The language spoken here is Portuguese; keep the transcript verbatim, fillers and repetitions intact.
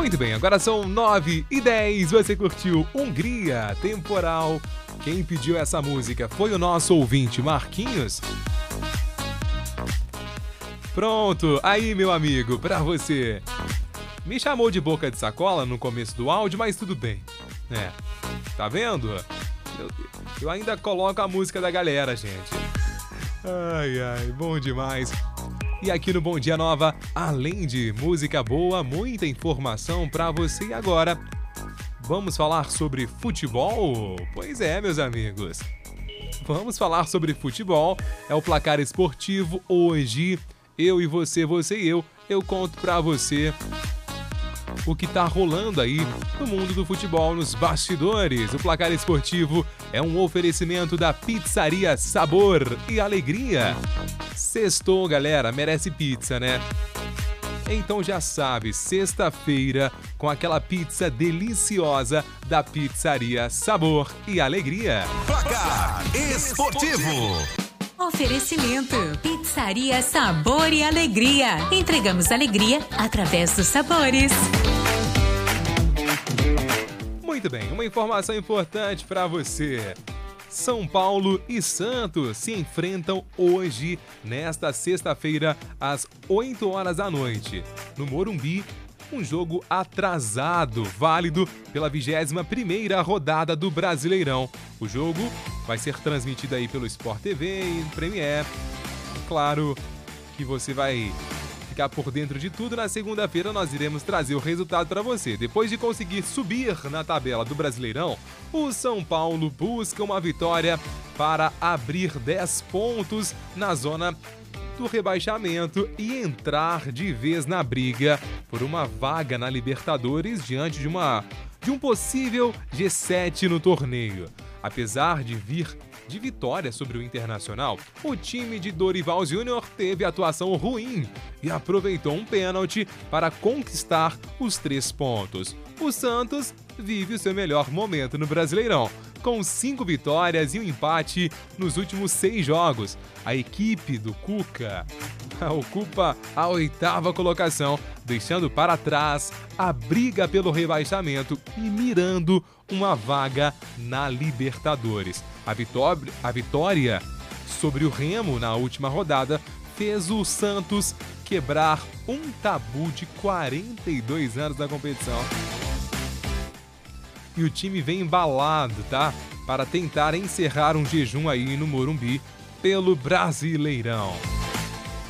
Muito bem, agora são nove e dez. Você curtiu Hungria, Temporal. Quem pediu essa música foi o nosso ouvinte Marquinhos. Pronto, aí meu amigo, pra você. Me chamou de boca de sacola no começo do áudio, mas tudo bem. É, tá vendo? Eu, eu ainda coloco a música da galera, gente. Ai, ai, bom demais. E aqui no Bom Dia Nova, além de música boa, muita informação pra você. E agora, vamos falar sobre futebol? Pois é, meus amigos. Vamos falar sobre futebol. É o placar esportivo hoje. Eu e você, você e eu, eu conto pra você o que tá rolando aí no mundo do futebol, nos bastidores. O placar esportivo é um oferecimento da Pizzaria Sabor e Alegria. Sextou, galera, merece pizza, né? Então já sabe, sexta-feira com aquela pizza deliciosa da Pizzaria Sabor e Alegria. Placar esportivo. Oferecimento: Pizzaria Sabor e Alegria. Entregamos alegria através dos sabores. Muito bem, uma informação importante para você. São Paulo e Santos se enfrentam hoje, nesta sexta-feira, às oito horas da noite, no Morumbi. Um jogo atrasado, válido pela vigésima primeira rodada do Brasileirão. O jogo vai ser transmitido aí pelo Sport T V e Premiere. Claro que você vai ficar por dentro de tudo. Na segunda-feira nós iremos trazer o resultado para você. Depois de conseguir subir na tabela do Brasileirão, o São Paulo busca uma vitória para abrir dez pontos na zona do rebaixamento e entrar de vez na briga por uma vaga na Libertadores diante de, uma, de um possível G sete no torneio. Apesar de vir de vitória sobre o Internacional, o time de Dorival Júnior teve atuação ruim e aproveitou um pênalti para conquistar os três pontos. O Santos vive o seu melhor momento no Brasileirão, com cinco vitórias e um empate nos últimos seis jogos. A equipe do Cuca ocupa a oitava colocação, deixando para trás a briga pelo rebaixamento e mirando uma vaga na Libertadores. A vitória, a vitória sobre o Remo na última rodada fez o Santos quebrar um tabu de quarenta e dois anos da competição. E o time vem embalado, tá? Para tentar encerrar um jejum aí no Morumbi pelo Brasileirão.